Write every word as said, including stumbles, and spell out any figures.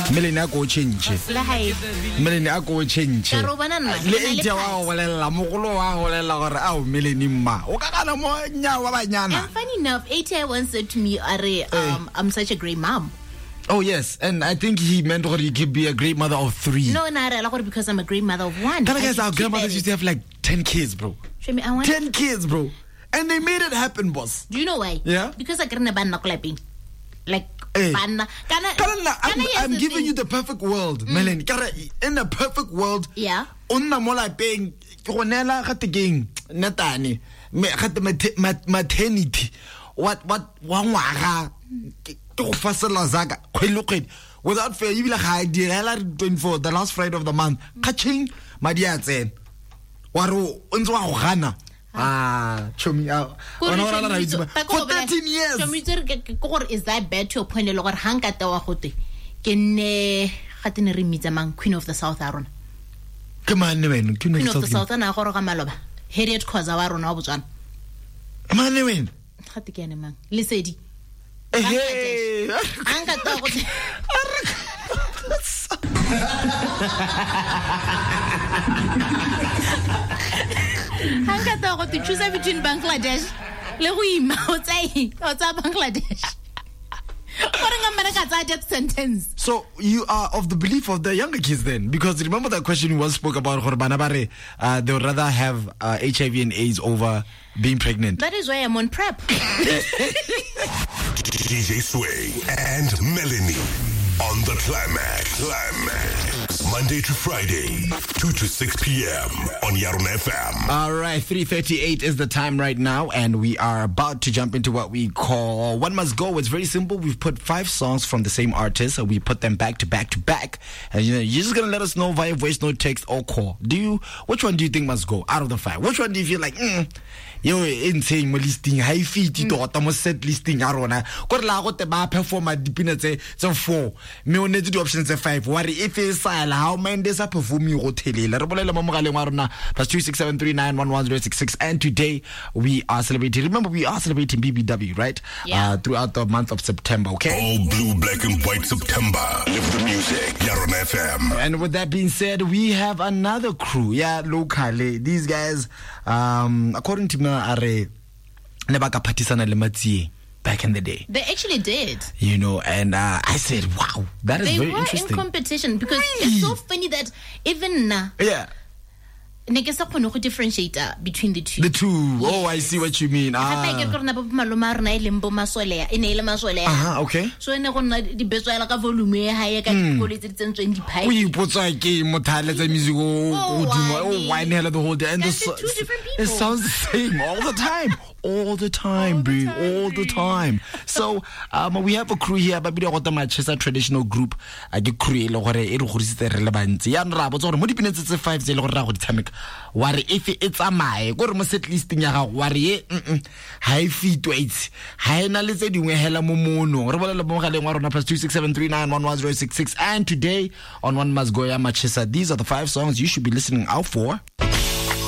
Melanie a go change. Melanie a go change. Le ntse wa go lela mogolo wa go lela gore a o Melanie ma. O ka kana mo nya wa banyana. And funny enough, A T I once said to me, "Are um I'm such a great mom." Oh yes, and I think he meant that he could be a great mother of three. No, no, because I'm a great mother of one. Can I guess our grandmothers used to have like ten kids, bro. Me, I want ten kids, bro. And they made it happen, boss. Do you know why? Yeah. Because I can't ban clapping. Like hey. banna. Can I, can I, I'm, I'm giving thing? you the perfect world, mm. Melanie. In the perfect world, yeah. Onna mola paying gonela gate ging natane me gate maternity. What what wa ngwaga to fasela zaka khwelokgedi without fair you like I did twenty-four the last Friday of the month catching madia tsena waro ntse wa go gana ah chomi out for thirteen years chomi is that bad to a point le gore hanga ta wa gote ke ne gate ne re mitsa mang Queen of the South Arona ke man ne wena Queen of the South na go roga maloba Harriet Khoza wa rona wa Botswana man ne wena gate ke ene mang Lesedi hey hanga ta go hanga ta go to choose between Bangladesh le go ima o tsai o tsa Bangladesh. So you are of the belief of the younger kids then, because remember that question you once spoke about uh, they would rather have uh, H I V and AIDS over being pregnant. That is why I'm on PrEP. D J Sway and Melanie on the Climax. Climax. Monday to Friday, two to six p.m. on Yarona F M. All right, three thirty-eight is the time right now, and we are about to jump into what we call One Must Go. It's very simple. We've put five songs from the same artist, and we put them back to back to back. And you know, you're just going to let us know via voice note, text, or call. Do you, which one do you think must go out of the five? Which one do you feel like, mm, yo, insane mo listing, high feet, ito, mo set listing, arona. Kore la go te ba perform at dipina tse tse four. Me o netse di options tse five. Worry if e sala how mind is a perform you go telela. Re bolela mo mogaleng wa rona plus two six seven three nine one one zero six six. And today we are celebrating. Remember, we are celebrating B B W, right? Yeah. Uh, throughout the month of September. Okay. All blue, black, and white September. Live the music. Yarona F M. And with that being said, we have another crew. Yeah, locally. These guys, um, according to me, are nebaka patisana le Matsie back in the day. They actually did. You know, and uh, I said, wow, that is they very were interesting. In competition because really? It's so funny that even now. Yeah. Ne ke sa khone go differentiate between the two. The two. Yes. Oh, I see what you mean. Ah. Uh-huh, okay. So ene go nna di betsoela ka volume e high ka dikole tse tsentsweng di pipe. O ipotsa ke mothale tsa music o dimo o wine hela the whole day and this two different people. It sounds the same all the time. All the time, bro. All the time. So, um, we have a crew here, but we don't want the Manchester traditional group. I get crew, e le gore e re gorisitse relevant. Ya nra botsa gore mo dipina tse five tse le gore ra go tshameka. Ware if it's a my gore mo set listing ya ga ware e mm high feet weights. Ha ena le tse dingwe hela mo mono. Re bolela mo galeng wa rona plus two six seven three nine one one zero six six. And today on One Must Go ya Manchester, these are the five songs you should be listening out for.